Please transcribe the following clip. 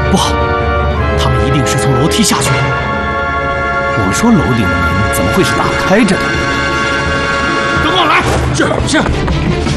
不好，他们一定是从楼梯下去的。我说楼顶的门怎么会是打开着的？ 跟我来。是。